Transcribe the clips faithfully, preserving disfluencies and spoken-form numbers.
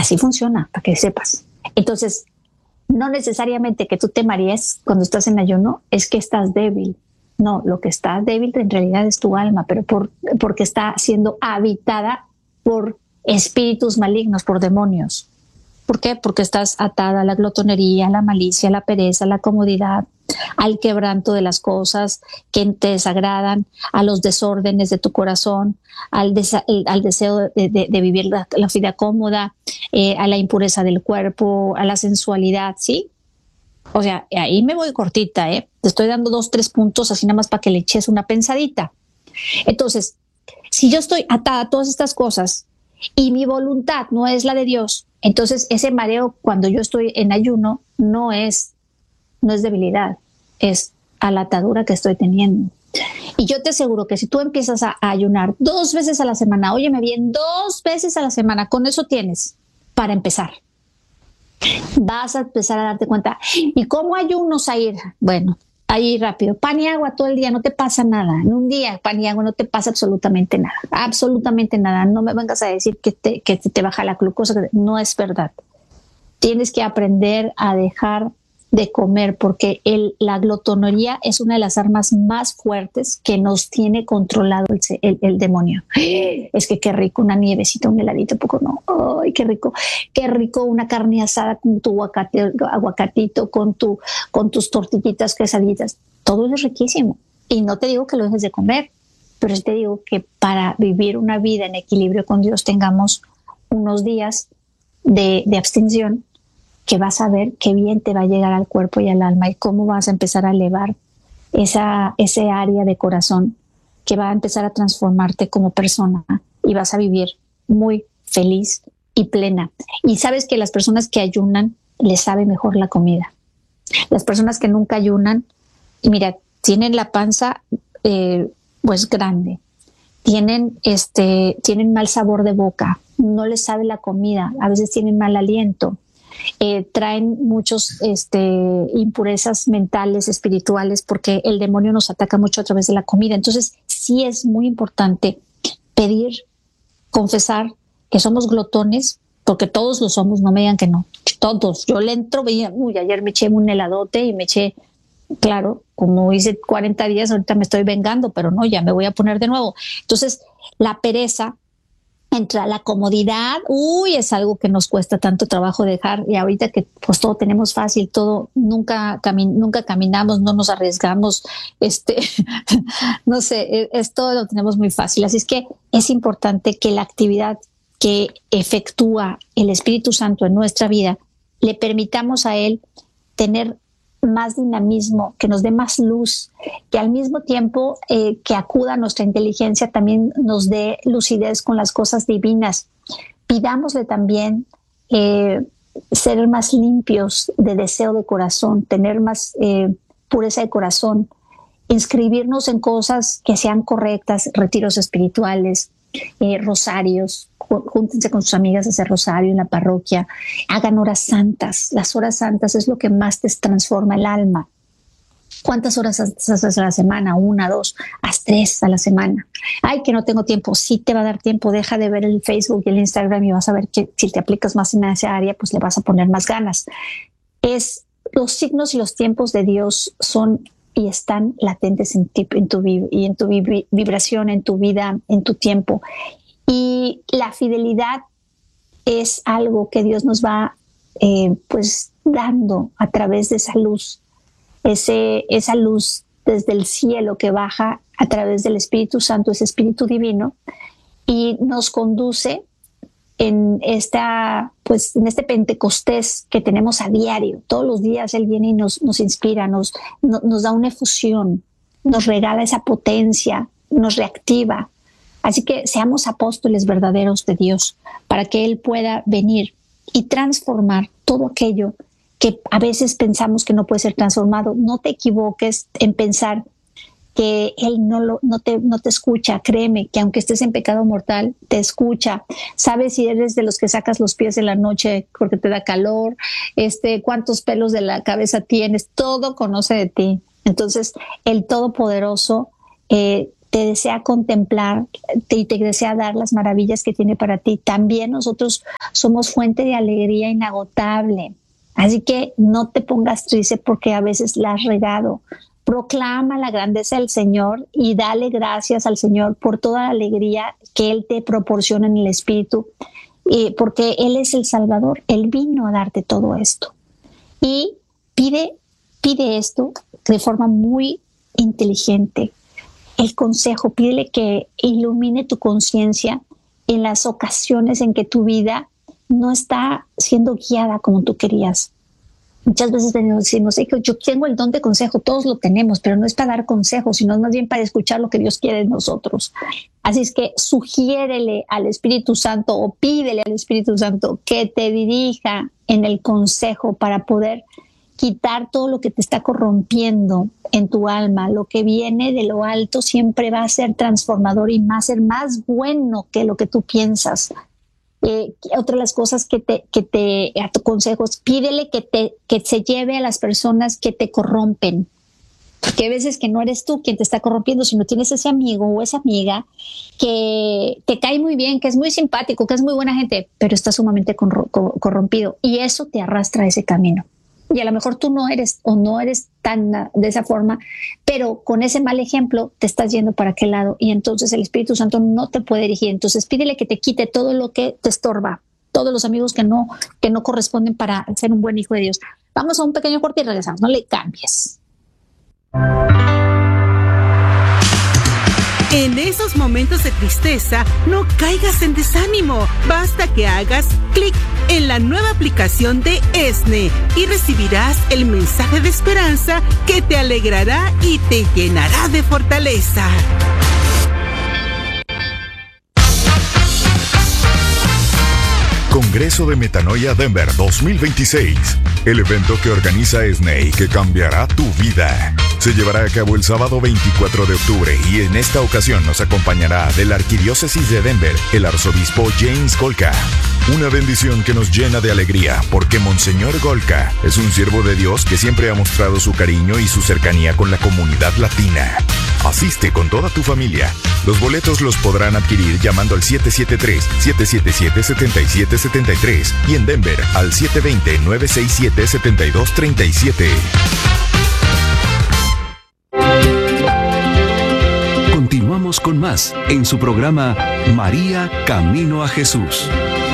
Así funciona, para que sepas. Entonces, no necesariamente que tú te marees cuando estás en ayuno es que estás débil. No, lo que está débil en realidad es tu alma, pero por, porque está siendo habitada por espíritus malignos, por demonios. ¿Por qué? Porque estás atada a la glotonería, a la malicia, a la pereza, a la comodidad, al quebranto de las cosas que te desagradan, a los desórdenes de tu corazón, al, desa- al deseo de, de, de vivir la, la vida cómoda, eh, a la impureza del cuerpo, a la sensualidad, ¿sí? O sea, ahí me voy cortita, ¿eh? Te estoy dando dos, tres puntos así nada más para que le eches una pensadita. Entonces, si yo estoy atada a todas estas cosas y mi voluntad no es la de Dios, entonces ese mareo cuando yo estoy en ayuno no es, no es debilidad, es a la atadura que estoy teniendo. Y yo te aseguro que si tú empiezas a, a ayunar dos veces a la semana, óyeme bien, dos veces a la semana, con eso tienes para empezar. Vas a empezar a darte cuenta. ¿Y cómo ayunos a ir? Bueno, ahí rápido. Pan y agua todo el día, no te pasa nada. En un día, pan y agua no te pasa absolutamente nada. Absolutamente nada. No me vengas a decir que te, que te baja la glucosa. No es verdad. Tienes que aprender a dejar de comer porque el, la glotonería es una de las armas más fuertes que nos tiene controlado el, el, el demonio. Es que qué rico una nievecita, un heladito, poco no. Ay, qué rico, qué rico una carne asada con tu aguacate, aguacatito, con tu, con tus tortillitas, quesadillas. Todo eso es riquísimo. Y no te digo que lo dejes de comer, pero sí te digo que para vivir una vida en equilibrio con Dios tengamos unos días de, de abstención, que vas a ver qué bien te va a llegar al cuerpo y al alma y cómo vas a empezar a elevar esa, ese área de corazón que va a empezar a transformarte como persona y vas a vivir muy feliz y plena. Y sabes que las personas que ayunan les sabe mejor la comida. Las personas que nunca ayunan, mira, tienen la panza eh, pues grande, tienen, este, tienen mal sabor de boca, no les sabe la comida, a veces tienen mal aliento. Eh, traen muchos este, impurezas mentales, espirituales, porque el demonio nos ataca mucho a través de la comida. Entonces, sí es muy importante pedir, confesar que somos glotones, porque todos lo somos, no me digan que no. Todos. Yo le entro, veía, uy, ayer me eché un heladote y me eché, claro, como hice cuarenta días, ahorita me estoy vengando, pero no, ya me voy a poner de nuevo. Entonces, la pereza entra la comodidad, uy, es algo que nos cuesta tanto trabajo dejar y ahorita que pues todo tenemos fácil, todo, nunca, cami- nunca caminamos, no nos arriesgamos, este, no sé, es, todo lo tenemos muy fácil. Así es que es importante que la actividad que efectúa el Espíritu Santo en nuestra vida, le permitamos a Él tener más dinamismo, que nos dé más luz, que al mismo tiempo eh, que acuda a nuestra inteligencia también nos dé lucidez con las cosas divinas. Pidámosle también eh, ser más limpios de deseo de corazón, tener más eh, pureza de corazón, inscribirnos en cosas que sean correctas, retiros espirituales, eh, rosarios, júntense con sus amigas a hacer rosario en la parroquia, hagan horas santas. Las horas santas es lo que más te transforma el alma. ¿Cuántas horas haces a la semana? Una, dos, haz tres a la semana. Ay, que no tengo tiempo. Sí te va a dar tiempo. Deja de ver el Facebook y el Instagram y vas a ver que si te aplicas más en esa área, pues le vas a poner más ganas. Es los signos y los tiempos de Dios son y están latentes en, ti, en tu y en tu vibración, en tu vida, en tu tiempo. Y la fidelidad es algo que Dios nos va eh, pues dando a través de esa luz, ese, esa luz desde el cielo que baja a través del Espíritu Santo, ese Espíritu Divino, y nos conduce en esta, pues, en este Pentecostés que tenemos a diario. Todos los días Él viene y nos, nos inspira, nos, no, nos da una efusión, nos regala esa potencia, nos reactiva. Así que seamos apóstoles verdaderos de Dios para que Él pueda venir y transformar todo aquello que a veces pensamos que no puede ser transformado. No te equivoques en pensar que Él no, lo, no, te, no te escucha. Créeme que aunque estés en pecado mortal, te escucha. Sabes si eres de los que sacas los pies en la noche porque te da calor, este, cuántos pelos de la cabeza tienes, todo conoce de ti. Entonces, el Todopoderoso eh, te desea contemplar te, y te desea dar las maravillas que tiene para ti. También nosotros somos fuente de alegría inagotable. Así que no te pongas triste porque a veces la has regado. Proclama la grandeza del Señor y dale gracias al Señor por toda la alegría que Él te proporciona en el Espíritu, eh, porque Él es el Salvador. Él vino a darte todo esto. Y pide, pide esto de forma muy inteligente. El consejo, pídele que ilumine tu conciencia en las ocasiones en que tu vida no está siendo guiada como tú querías. Muchas veces decimos, yo tengo el don de consejo, todos lo tenemos, pero no es para dar consejos, sino más bien para escuchar lo que Dios quiere de nosotros. Así es que sugiérele al Espíritu Santo o pídele al Espíritu Santo que te dirija en el consejo para poder quitar todo lo que te está corrompiendo en tu alma. Lo que viene de lo alto siempre va a ser transformador y va a ser más bueno que lo que tú piensas. Eh, otra de las cosas que te, que te, a tus consejos, pídele que te, que se lleve a las personas que te corrompen. Porque hay veces que no eres tú quien te está corrompiendo, sino tienes ese amigo o esa amiga que te cae muy bien, que es muy simpático, que es muy buena gente, pero está sumamente corro- corrompido y eso te arrastra a ese camino. Y a lo mejor tú no eres o no eres tan de esa forma, pero con ese mal ejemplo te estás yendo para aquel lado y entonces el Espíritu Santo no te puede dirigir. Entonces pídele que te quite todo lo que te estorba, todos los amigos que no, que no corresponden para ser un buen hijo de Dios. Vamos a un pequeño corte y regresamos. No le cambies. En esos momentos de tristeza, no caigas en desánimo. Basta que hagas clic en la nueva aplicación de ESNE y recibirás el mensaje de esperanza que te alegrará y te llenará de fortaleza. Congreso de Metanoia Denver dos mil veintiséis. El evento que organiza ESNE y que cambiará tu vida. Se llevará a cabo el sábado veinticuatro de octubre y en esta ocasión nos acompañará de la Arquidiócesis de Denver el arzobispo James Golka. Una bendición que nos llena de alegría porque Monseñor Golka es un siervo de Dios que siempre ha mostrado su cariño y su cercanía con la comunidad latina. Asiste con toda tu familia. Los boletos los podrán adquirir llamando al siete siete tres, siete siete siete, siete siete siete tres y en Denver al siete dos cero, nueve seis siete, siete dos tres siete. Continuamos con más en su programa María Camino a Jesús.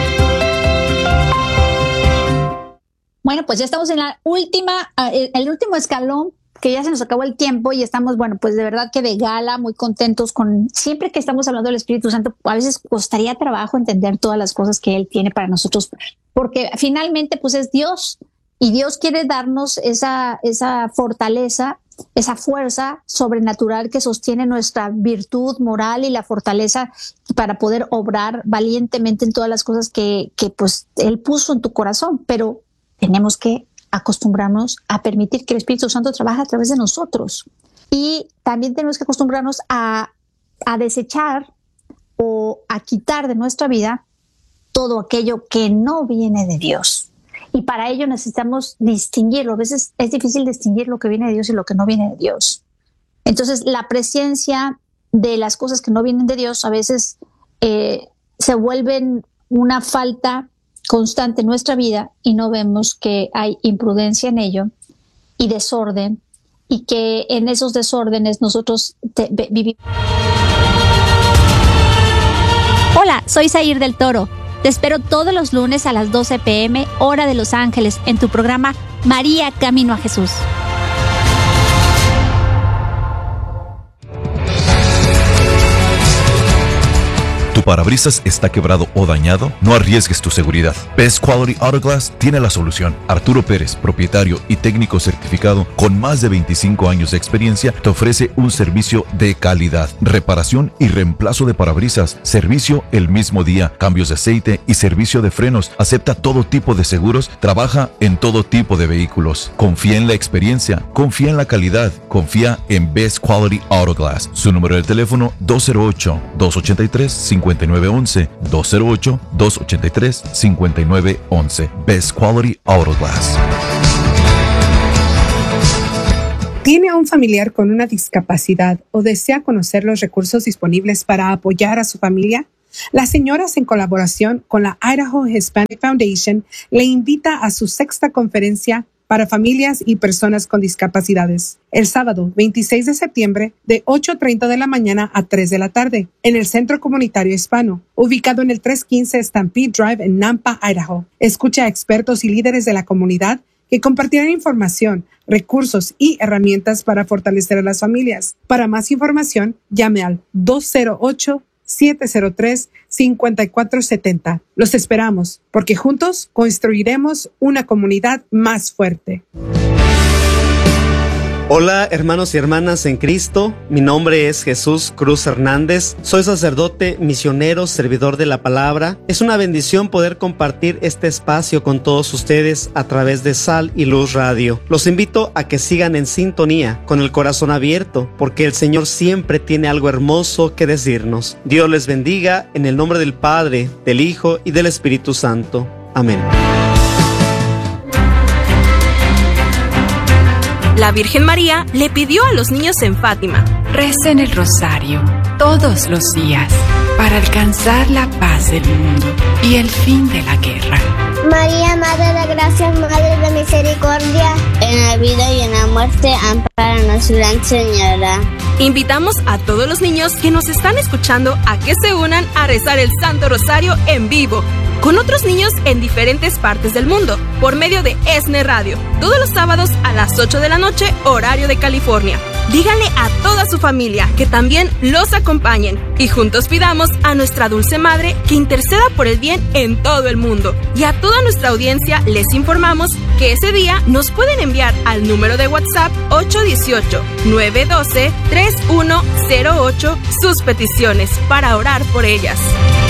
Bueno, pues ya estamos en la última, el, el último escalón, que ya se nos acabó el tiempo y estamos, bueno, pues de verdad que de gala, muy contentos con, siempre que estamos hablando del Espíritu Santo, a veces costaría trabajo entender todas las cosas que Él tiene para nosotros, porque finalmente pues es Dios y Dios quiere darnos esa, esa fortaleza, esa fuerza sobrenatural que sostiene nuestra virtud moral y la fortaleza para poder obrar valientemente en todas las cosas que, que pues Él puso en tu corazón, pero tenemos que acostumbrarnos a permitir que el Espíritu Santo trabaje a través de nosotros. Y también tenemos que acostumbrarnos a, a desechar o a quitar de nuestra vida todo aquello que no viene de Dios. Y para ello necesitamos distinguirlo. A veces es difícil distinguir lo que viene de Dios y lo que no viene de Dios. Entonces, la presencia de las cosas que no vienen de Dios a veces eh, se vuelven una falta constante en nuestra vida y no vemos que hay imprudencia en ello y desorden y que en esos desórdenes nosotros te, be, vivimos. Hola, soy Zair del Toro. Te espero todos los lunes a las doce pm, hora de Los Ángeles, en tu programa María Camino a Jesús. ¿Tu parabrisas está quebrado o dañado? No arriesgues tu seguridad. Best Quality Auto Glass tiene la solución. Arturo Pérez, propietario y técnico certificado con más de veinticinco años de experiencia, te ofrece un servicio de calidad, reparación y reemplazo de parabrisas, servicio el mismo día, cambios de aceite y servicio de frenos. Acepta todo tipo de seguros, trabaja en todo tipo de vehículos. Confía en la experiencia, confía en la calidad, confía en Best Quality Auto Glass. Su número de teléfono dos cero ocho, dos ocho tres, cinco nueve uno uno, dos cero ocho, dos ocho tres, cinco nueve uno uno. Best Quality Auto Glass. ¿Tiene a un familiar con una discapacidad o desea conocer los recursos disponibles para apoyar a su familia? Las señoras, en colaboración con la Idaho Hispanic Foundation, le invita a su sexta conferencia para familias y personas con discapacidades, el sábado veintiséis de septiembre de ocho treinta de la mañana a tres de la tarde, en el Centro Comunitario Hispano, ubicado en el trescientos quince Stampede Drive en Nampa, Idaho. Escucha a expertos y líderes de la comunidad que compartirán información, recursos y herramientas para fortalecer a las familias. Para más información, llame al dos cero ocho, siete cero tres, cinco cuatro siete cero. Los esperamos, porque juntos construiremos una comunidad más fuerte. Hola hermanos y hermanas en Cristo, mi nombre es Jesús Cruz Hernández, soy sacerdote, misionero, servidor de la palabra. Es una bendición poder compartir este espacio con todos ustedes a través de Sal y Luz Radio. Los invito a que sigan en sintonía, con el corazón abierto, porque el Señor siempre tiene algo hermoso que decirnos. Dios les bendiga en el nombre del Padre, del Hijo y del Espíritu Santo. Amén. La Virgen María le pidió a los niños en Fátima: recen el rosario todos los días para alcanzar la paz del mundo y el fin de la guerra. María, Madre de Gracias, Madre de Misericordia, en la vida y en la muerte, ampáranos, Gran Señora. Invitamos a todos los niños que nos están escuchando a que se unan a rezar el Santo Rosario en vivo, con otros niños en diferentes partes del mundo, por medio de ESNE Radio, todos los sábados a las ocho de la noche, horario de California. Díganle a toda su familia que también los acompañen y juntos pidamos a nuestra Dulce Madre que interceda por el bien en todo el mundo. Y a toda nuestra audiencia les informamos que ese día nos pueden enviar al número de WhatsApp ocho uno ocho, nueve uno dos, tres uno cero ocho sus peticiones para orar por ellas.